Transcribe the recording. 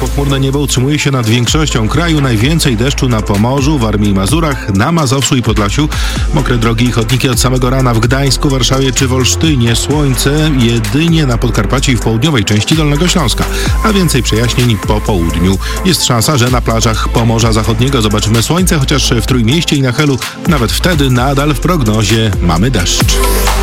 Pochmurne niebo utrzymuje się nad większością kraju. Najwięcej deszczu na Pomorzu, Warmii i Mazurach, na Mazowszu i Podlasiu. Mokre drogi i chodniki od samego rana w Gdańsku, Warszawie czy w Olsztynie. Słońce jedynie na Podkarpaciu i w południowej części Dolnego Śląska, a więcej przejaśnień po południu. Jest szansa, że na plażach Pomorza Zachodniego zobaczymy słońce, chociaż w Trójmieście i na Helu nawet wtedy nadal w prognozie mamy deszcz.